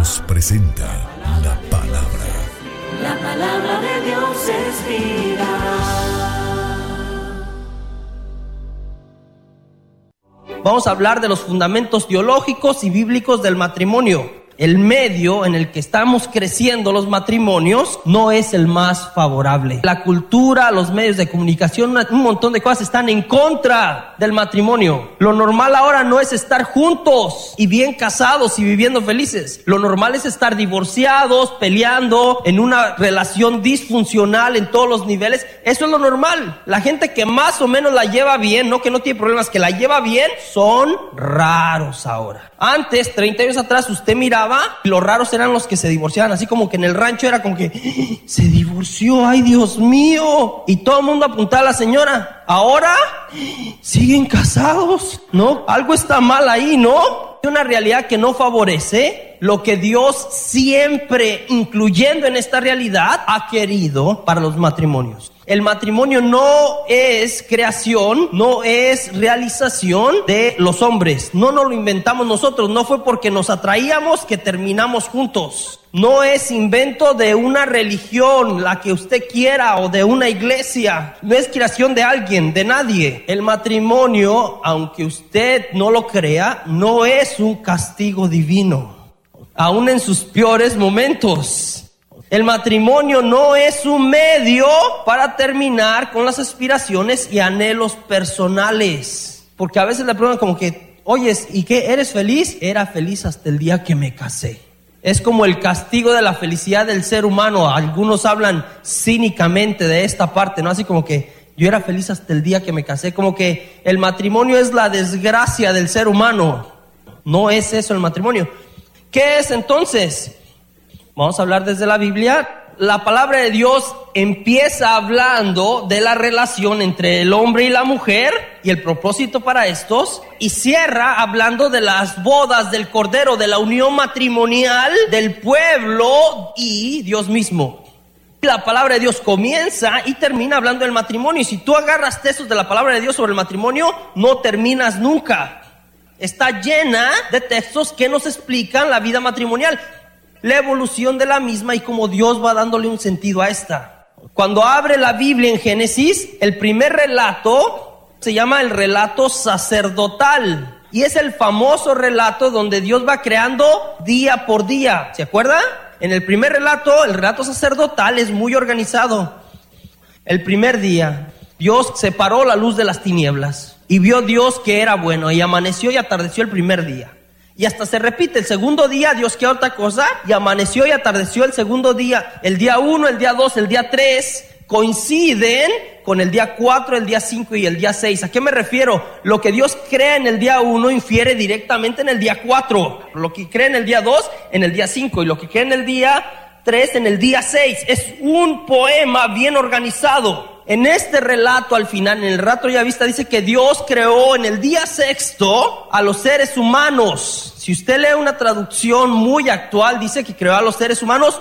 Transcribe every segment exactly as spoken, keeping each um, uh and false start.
Dios presenta la palabra. La palabra de Dios es vida. Vamos a hablar de los fundamentos teológicos y bíblicos del matrimonio. El medio en el que estamos creciendo los matrimonios no es el más favorable. La cultura, los medios de comunicación, un montón de cosas están en contra del matrimonio. Lo normal ahora no es estar juntos y bien casados y viviendo felices. Lo normal es estar divorciados, peleando, en una relación disfuncional en todos los niveles. Eso es lo normal. La gente que más o menos la lleva bien, no que no tiene problemas, que la lleva bien, son raros ahora. Antes, treinta años atrás, usted miraba y los raros eran los que se divorciaban. Así como que en el rancho era como que se divorció, ay Dios mío. Y todo el mundo apuntaba a la señora. Ahora siguen casados, ¿no? Algo está mal ahí, ¿no? Es una realidad que no favorece lo que Dios siempre, incluyendo en esta realidad, ha querido para los matrimonios. El matrimonio no es creación, no es realización de los hombres. No nos lo inventamos nosotros, no fue porque nos atraíamos que terminamos juntos. No es invento de una religión, la que usted quiera, o de una iglesia. No es creación de alguien, de nadie. El matrimonio, aunque usted no lo crea, no es un castigo divino, aún en sus peores momentos. El matrimonio no es un medio para terminar con las aspiraciones y anhelos personales. Porque a veces le preguntan como que, oyes, ¿y qué? ¿Eres feliz? Era feliz hasta el día que me casé. Es como el castigo de la felicidad del ser humano. Algunos hablan cínicamente de esta parte, ¿no? Así como que yo era feliz hasta el día que me casé. Como que el matrimonio es la desgracia del ser humano. No es eso el matrimonio. ¿Qué es entonces? Vamos a hablar desde la Biblia. La palabra de Dios empieza hablando de la relación entre el hombre y la mujer y el propósito para estos, y cierra hablando de las bodas del Cordero, de la unión matrimonial del pueblo y Dios mismo. La palabra de Dios comienza y termina hablando del matrimonio, y si tú agarras textos de la palabra de Dios sobre el matrimonio, no terminas nunca. Está llena de textos que nos explican la vida matrimonial, la evolución de la misma y cómo Dios va dándole un sentido a esta. Cuando abre la Biblia en Génesis, el primer relato se llama el relato sacerdotal. Y es el famoso relato donde Dios va creando día por día. ¿Se acuerda? En el primer relato, el relato sacerdotal es muy organizado. El primer día, Dios separó la luz de las tinieblas. Y vio Dios que era bueno. Y amaneció y atardeció el primer día. Y hasta se repite, el segundo día Dios quiere otra cosa, y amaneció y atardeció el segundo día. El día uno, el día dos, el día tres coinciden con el día cuatro, el día cinco y el día seis. ¿A qué me refiero? Lo que Dios crea en el día uno infiere directamente en el día cuatro. Lo que crea en el día dos, en el día cinco. Y lo que crea en el día tres, en el día seis. Es un poema bien organizado. En este relato, al final, en el relato ya vista, dice que Dios creó en el día sexto a los seres humanos. Si usted lee una traducción muy actual, dice que creó a los seres humanos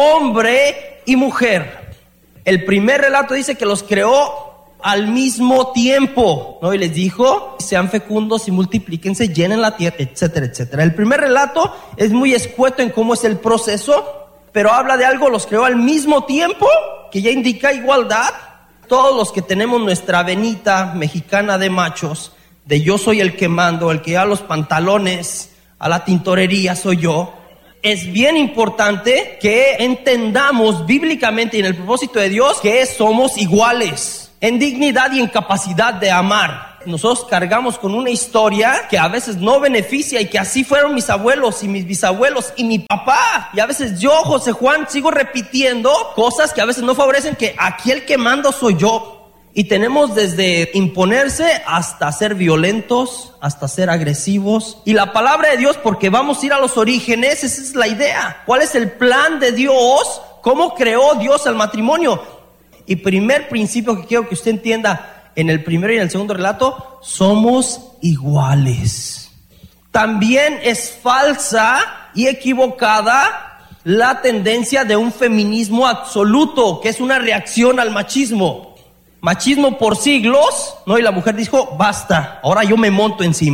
hombre y mujer. El primer relato dice que los creó al mismo tiempo, ¿no? Y les dijo, sean fecundos y multiplíquense, llenen la tierra, etcétera, etcétera. El primer relato es muy escueto en cómo es el proceso, pero habla de algo, los creó al mismo tiempo, que ya indica igualdad. Todos los que tenemos nuestra venita mexicana de machos, de yo soy el que mando, el que lleva los pantalones a la tintorería soy yo, es bien importante que entendamos bíblicamente y en el propósito de Dios que somos iguales en dignidad y en capacidad de amar. Nosotros cargamos con una historia que a veces no beneficia, y que así fueron mis abuelos y mis bisabuelos y mi papá. Y a veces yo, José Juan, sigo repitiendo cosas que a veces no favorecen, que aquí el que mando soy yo. Y tenemos desde imponerse hasta ser violentos, hasta ser agresivos. Y la palabra de Dios, porque vamos a ir a los orígenes, esa es la idea. ¿Cuál es el plan de Dios? ¿Cómo creó Dios el matrimonio? Y primer principio que quiero que usted entienda, en el primero y en el segundo relato, somos iguales. También es falsa y equivocada la tendencia de un feminismo absoluto, que es una reacción al machismo. Machismo por siglos, ¿no? Y la mujer dijo, basta, ahora yo me monto encima.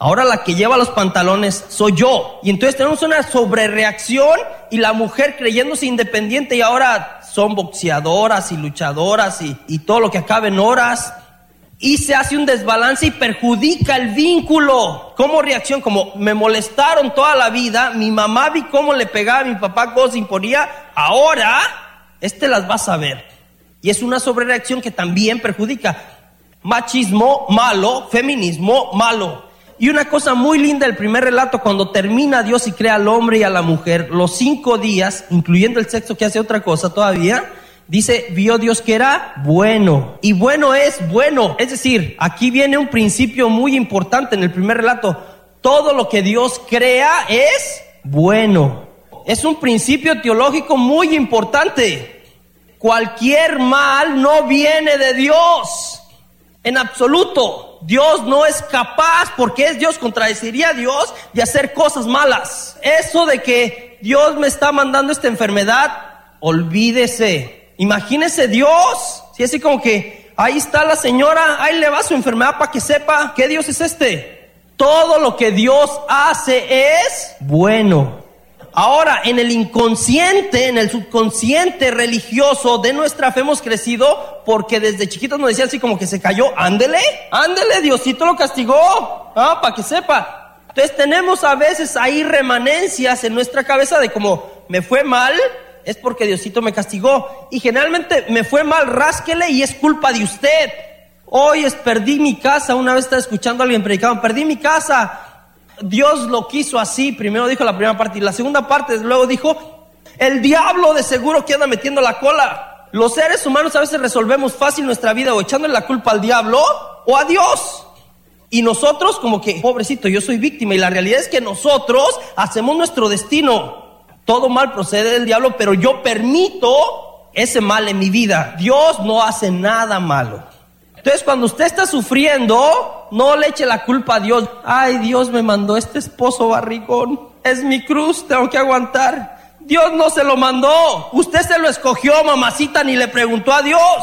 Ahora la que lleva los pantalones soy yo. Y entonces tenemos una sobrereacción y la mujer creyéndose independiente y ahora son boxeadoras y luchadoras y, y todo lo que acabe en horas. Y se hace un desbalance y perjudica el vínculo. ¿Cómo reacción? Como me molestaron toda la vida, mi mamá vi cómo le pegaba a mi papá, cómo se imponía, ahora este las vas a ver. Y es una sobrereacción que también perjudica. Machismo, malo. Feminismo, malo. Y una cosa muy linda del primer relato, cuando termina Dios y crea al hombre y a la mujer, los cinco días, incluyendo el sexto que hace otra cosa todavía, dice, vio Dios que era bueno. Y bueno es bueno. Es decir, aquí viene un principio muy importante en el primer relato. Todo lo que Dios crea es bueno. Es un principio teológico muy importante. Cualquier mal no viene de Dios. En absoluto. Dios no es capaz, porque es Dios, contradeciría a Dios, de hacer cosas malas. Eso de que Dios me está mandando esta enfermedad, olvídese. Imagínese Dios, si así como que ahí está la señora, ahí le va su enfermedad para que sepa qué Dios es este. Todo lo que Dios hace es bueno. Ahora, en el inconsciente, en el subconsciente religioso de nuestra fe hemos crecido porque desde chiquitos nos decían así como que se cayó, ándele, ándele, Diosito lo castigó, ah, para que sepa. Entonces tenemos a veces ahí remanencias en nuestra cabeza de como me fue mal, es porque Diosito me castigó. Y generalmente me fue mal, rásquele y es culpa de usted. Hoy es perdí mi casa, una vez estaba escuchando a alguien predicando, perdí mi casa. Dios lo quiso así, primero dijo la primera parte y la segunda parte luego dijo, el diablo de seguro que anda metiendo la cola. Los seres humanos a veces resolvemos fácil nuestra vida o echándole la culpa al diablo o a Dios. Y nosotros como que, pobrecito, yo soy víctima. Y la realidad es que nosotros hacemos nuestro destino. Todo mal procede del diablo, pero yo permito ese mal en mi vida. Dios no hace nada malo. Entonces, cuando usted está sufriendo, no le eche la culpa a Dios. Ay, Dios me mandó este esposo barrigón. Es mi cruz, tengo que aguantar. Dios no se lo mandó. Usted se lo escogió, mamacita, ni le preguntó a Dios.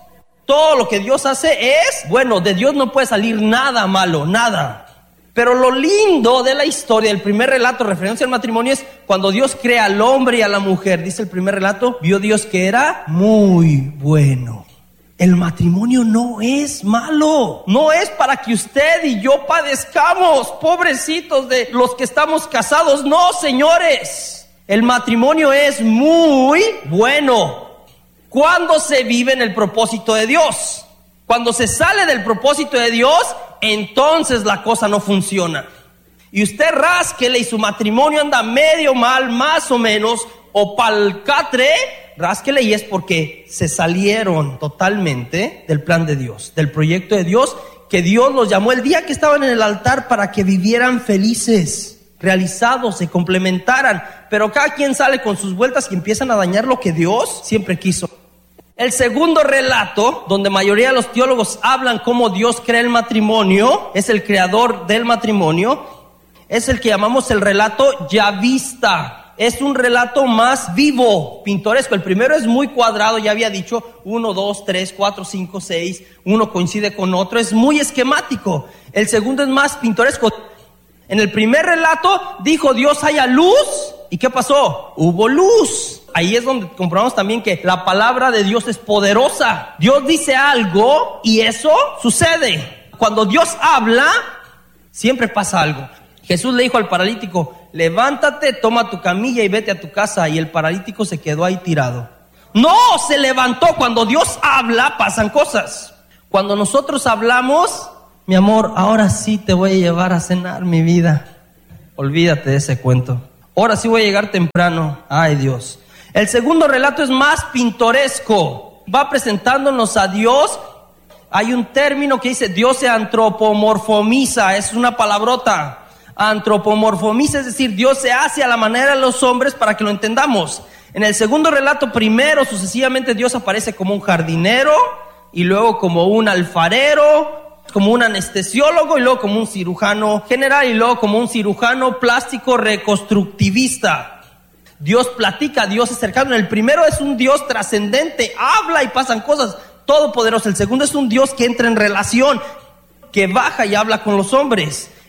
Todo lo que Dios hace es bueno. De Dios no puede salir nada malo, nada. Pero lo lindo de la historia, el primer relato, referencia al matrimonio, es cuando Dios crea al hombre y a la mujer. Dice el primer relato, vio Dios que era muy bueno. El matrimonio no es malo, no es para que usted y yo padezcamos, pobrecitos de los que estamos casados, no, señores. El matrimonio es muy bueno cuando se vive en el propósito de Dios. Cuando se sale del propósito de Dios, entonces la cosa no funciona. Y usted rásquele y su matrimonio anda medio mal, más o menos, o pa'l catre, rásquele y es porque se salieron totalmente del plan de Dios, del proyecto de Dios, que Dios los llamó el día que estaban en el altar para que vivieran felices, realizados, se complementaran, pero cada quien sale con sus vueltas y empiezan a dañar lo que Dios siempre quiso. El segundo relato, donde mayoría de los teólogos hablan cómo Dios crea el matrimonio, es el creador del matrimonio, es el que llamamos el relato yavista. Es un relato más vivo, pintoresco. El primero es muy cuadrado, ya había dicho, uno, dos, tres, cuatro, cinco, seis, uno coincide con otro, es muy esquemático. El segundo es más pintoresco. En el primer relato dijo Dios haya luz, ¿y qué pasó? Hubo luz. Ahí es donde comprobamos también que la palabra de Dios es poderosa. Dios dice algo y eso sucede. Cuando Dios habla, siempre pasa algo. Jesús le dijo al paralítico, levántate, toma tu camilla y vete a tu casa. Y el paralítico se quedó ahí tirado. No, se levantó. Cuando Dios habla, pasan cosas. Cuando nosotros hablamos, mi amor, ahora sí te voy a llevar a cenar, mi vida. Olvídate de ese cuento. Ahora sí voy a llegar temprano. Ay, Dios. El segundo relato es más pintoresco. Va presentándonos a Dios. Hay un término que dice, Dios se antropomorfomiza. Es una palabrota. Antropomorfomiza, es decir, Dios se hace a la manera de los hombres para que lo entendamos. En el segundo relato, primero, sucesivamente, Dios aparece como un jardinero, y luego como un alfarero, como un anestesiólogo, y luego como un cirujano general, y luego como un cirujano plástico reconstructivista. Dios platica, Dios es cercano. El primero es un Dios trascendente, habla y pasan cosas, todopoderoso. El segundo es un Dios que entra en relación, que baja y habla con los hombres.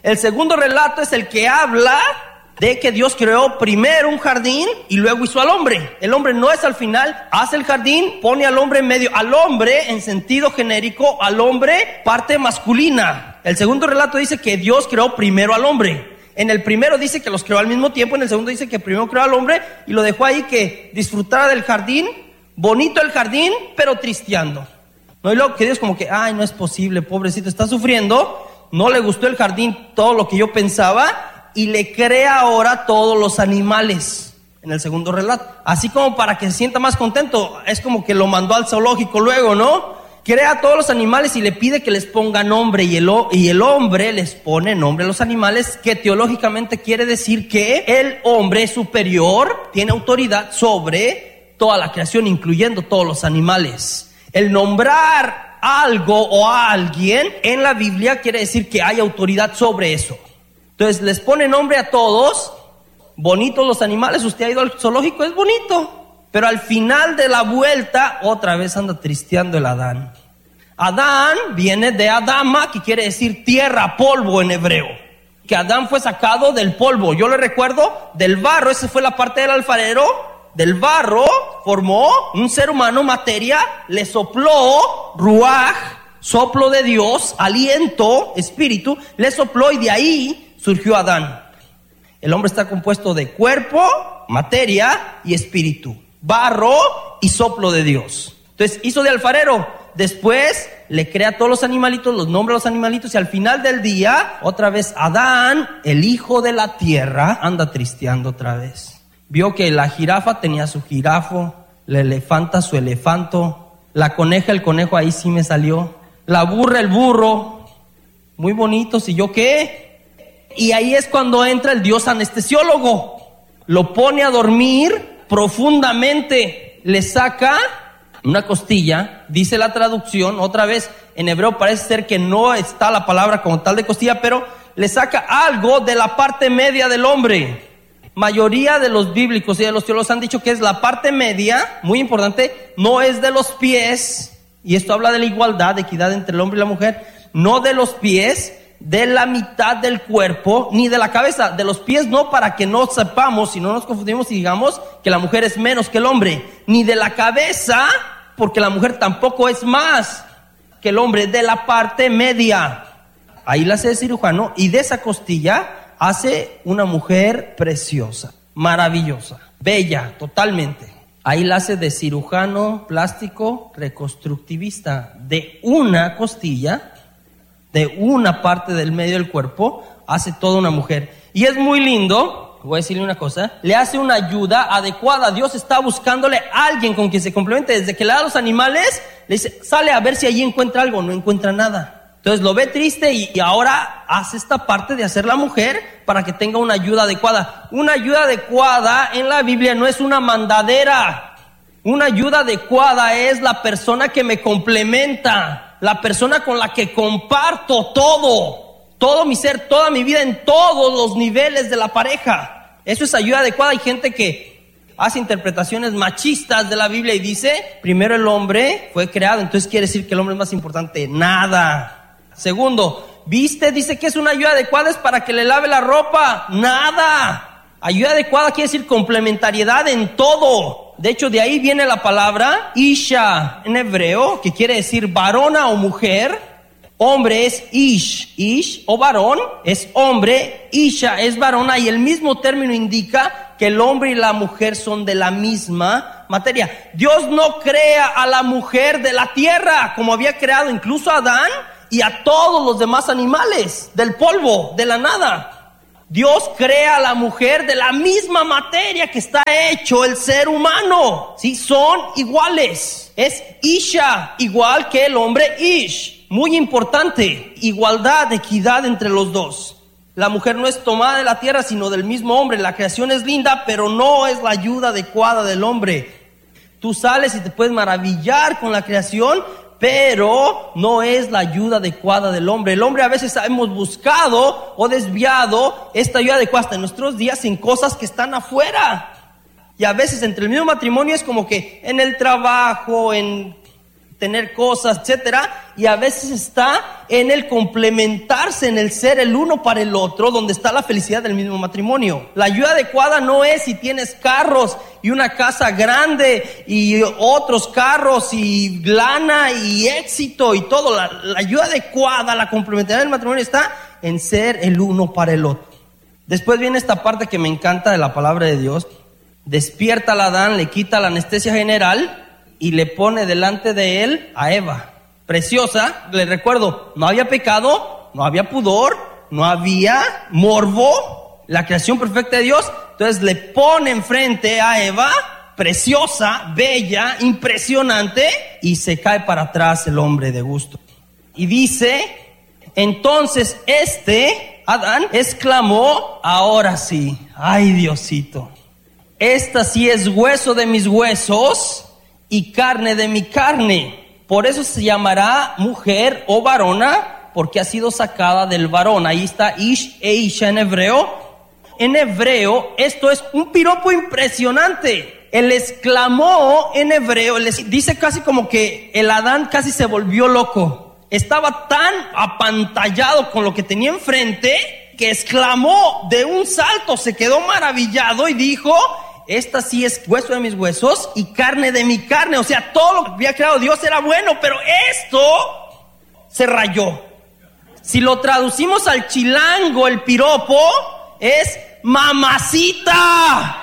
El segundo relato es el que habla de que Dios creó primero un jardín y luego hizo al hombre. El hombre no es al final, hace el jardín, pone al hombre en medio. Al hombre, en sentido genérico, al hombre parte masculina. El segundo relato dice que Dios creó primero al hombre. En el primero dice que los creó al mismo tiempo, en el segundo dice que primero creó al hombre y lo dejó ahí que disfrutara del jardín, bonito el jardín, pero tristeando. No, y luego que Dios como que, ay, no es posible, pobrecito, está sufriendo, no le gustó el jardín, todo lo que yo pensaba, y le crea ahora todos los animales en el segundo relato. Así como para que se sienta más contento, es como que lo mandó al zoológico luego, ¿no? Crea a todos los animales y le pide que les ponga nombre, y el, y el hombre les pone nombre a los animales, que teológicamente quiere decir que el hombre superior tiene autoridad sobre toda la creación, incluyendo todos los animales. El nombrar algo o a alguien en la Biblia quiere decir que hay autoridad sobre eso. Entonces les pone nombre a todos, bonitos los animales, usted ha ido al zoológico, es bonito, pero al final de la vuelta otra vez anda tristeando el Adán. Adán viene de Adama, que quiere decir tierra, polvo en hebreo, que Adán fue sacado del polvo. Yo le recuerdo del barro, esa fue la parte del alfarero, del barro formó un ser humano, materia, le sopló ruaj, soplo de Dios, aliento, espíritu, le sopló y de ahí surgió Adán. El hombre está compuesto de cuerpo, materia y espíritu, barro y soplo de Dios. Entonces hizo de alfarero, después le crea a todos los animalitos, los nombra a los animalitos y al final del día, otra vez Adán, el hijo de la tierra, anda tristeando otra vez. Vio que la jirafa tenía su jirafo, la elefanta su elefanto, la coneja el conejo, ahí sí me salió, la burra el burro, muy bonitos, ¿y yo qué? Y ahí es cuando entra el Dios anestesiólogo, lo pone a dormir profundamente, le saca una costilla, dice la traducción, otra vez en hebreo parece ser que no está la palabra como tal de costilla, pero le saca algo de la parte media del hombre. Mayoría de los bíblicos y de los teólogos han dicho que es la parte media, muy importante, no es de los pies, y esto habla de la igualdad, de equidad entre el hombre y la mujer, no de los pies, de la mitad del cuerpo, ni de la cabeza, de los pies no, para que no sepamos y no nos confundimos y digamos que la mujer es menos que el hombre, ni de la cabeza, porque la mujer tampoco es más que el hombre, de la parte media. Ahí la hace de cirujano y de esa costilla hace una mujer preciosa, maravillosa, bella, totalmente. Ahí la hace de cirujano plástico reconstructivista, de una costilla, de una parte del medio del cuerpo, hace toda una mujer. Y es muy lindo, voy a decirle una cosa, le hace una ayuda adecuada. Dios está buscándole a alguien con quien se complemente. Desde que le da a los animales, le dice, sale a ver si allí encuentra algo, no encuentra nada. Entonces lo ve triste y, y ahora hace esta parte de hacer la mujer para que tenga una ayuda adecuada. Una ayuda adecuada en la Biblia no es una mandadera. Una ayuda adecuada es la persona que me complementa. La persona con la que comparto todo, todo mi ser, toda mi vida en todos los niveles de la pareja. Eso es ayuda adecuada. Hay gente que hace interpretaciones machistas de la Biblia y dice, primero el hombre fue creado, entonces quiere decir que el hombre es más importante. Nada. Segundo, ¿viste? Dice que es una ayuda adecuada, es para que le lave la ropa. Nada. Ayuda adecuada quiere decir complementariedad en todo. De hecho, de ahí viene la palabra Isha en hebreo, que quiere decir varona o mujer. Hombre es Ish, Ish o varón es hombre, Isha es varona, y el mismo término indica que el hombre y la mujer son de la misma materia. Dios no crea a la mujer de la tierra, como había creado incluso a Adán y a todos los demás animales, del polvo, de la nada. Dios crea a la mujer de la misma materia que está hecho el ser humano. Sí, son iguales. Es Isha, igual que el hombre Ish. Muy importante, igualdad, equidad entre los dos. La mujer no es tomada de la tierra, sino del mismo hombre. La creación es linda, pero no es la ayuda adecuada del hombre. Tú sales y te puedes maravillar con la creación, pero no es la ayuda adecuada del hombre. El hombre a veces hemos buscado o desviado esta ayuda adecuada hasta en nuestros días en cosas que están afuera. Y a veces entre el mismo matrimonio es como que en el trabajo, en tener cosas, etcétera, y a veces está en el complementarse, en el ser el uno para el otro, donde está la felicidad del mismo matrimonio. La ayuda adecuada no es si tienes carros y una casa grande y otros carros y lana y éxito y todo. La, la ayuda adecuada, la complementariedad del matrimonio está en ser el uno para el otro. Después viene esta parte que me encanta de la palabra de Dios. Despierta al Adán, le quita la anestesia general y le pone delante de él a Eva. Preciosa, les recuerdo, no había pecado, no había pudor, no había morbo, la creación perfecta de Dios. Entonces le pone enfrente a Eva, preciosa, bella, impresionante, y se cae para atrás el hombre de gusto. Y dice, entonces este, Adán, exclamó, ahora sí, ay Diosito, esta sí es hueso de mis huesos y carne de mi carne. Por eso se llamará mujer o varona, porque ha sido sacada del varón. Ahí está Ish e Isha en hebreo. En hebreo, esto es un piropo impresionante. El exclamó en hebreo, dice casi como que el Adán casi se volvió loco. Estaba tan apantallado con lo que tenía enfrente que exclamó de un salto, se quedó maravillado y dijo, esta sí es hueso de mis huesos y carne de mi carne. O sea, todo lo que había creado Dios era bueno, pero esto se rayó. Si lo traducimos al chilango, el piropo es mamacita.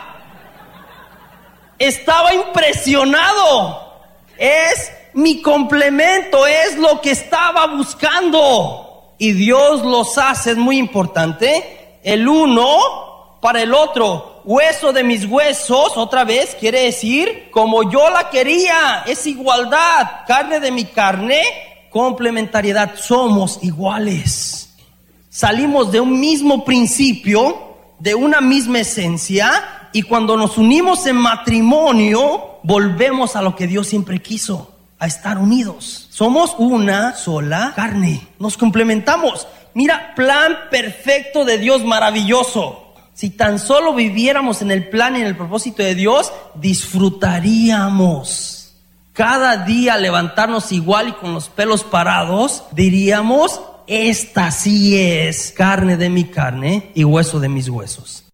Estaba impresionado. Es mi complemento, es lo que estaba buscando. Y Dios los hace, es muy importante, el uno para el otro. Hueso de mis huesos, otra vez, quiere decir como yo la quería, es igualdad. Carne de mi carne, complementariedad, somos iguales. Salimos de un mismo principio, de una misma esencia, y cuando nos unimos en matrimonio, volvemos a lo que Dios siempre quiso, a estar unidos. Somos una sola carne, nos complementamos. Mira, plan perfecto de Dios, maravilloso. Si tan solo viviéramos en el plan y en el propósito de Dios, disfrutaríamos. Cada día levantarnos igual y con los pelos parados, diríamos, esta sí es carne de mi carne y hueso de mis huesos.